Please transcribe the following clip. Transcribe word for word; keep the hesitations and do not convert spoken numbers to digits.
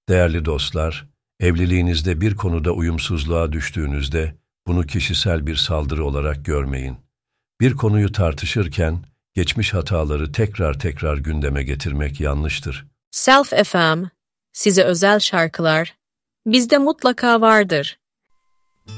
Değerli dostlar, evliliğinizde bir konuda uyumsuzluğa düştüğünüzde bunu kişisel bir saldırı olarak görmeyin. Bir konuyu tartışırken geçmiş hataları tekrar tekrar gündeme getirmek yanlıştır. Self F M, size özel şarkılar, bizde mutlaka vardır.